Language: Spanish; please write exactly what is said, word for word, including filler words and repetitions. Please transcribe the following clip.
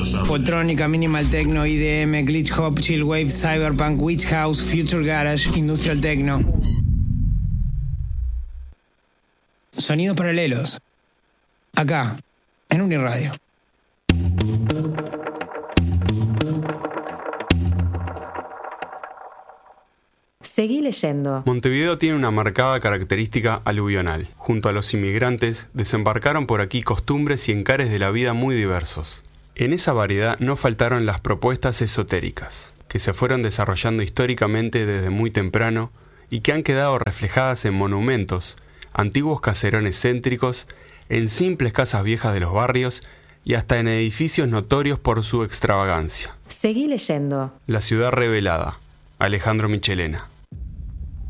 Poltrónica, Minimal Techno, I D M, Glitch Hop, Chill Wave, Cyberpunk, Witch House, Future Garage, Industrial Techno. Sonidos paralelos. Acá, en Uniradio. Seguí leyendo. Montevideo tiene una marcada característica aluvional. Junto a los inmigrantes, desembarcaron por aquí costumbres y encares de la vida muy diversos. En esa variedad no faltaron las propuestas esotéricas, que se fueron desarrollando históricamente desde muy temprano y que han quedado reflejadas en monumentos, antiguos caserones céntricos, en simples casas viejas de los barrios y hasta en edificios notorios por su extravagancia. Seguí leyendo. La ciudad revelada. Alejandro Michelena.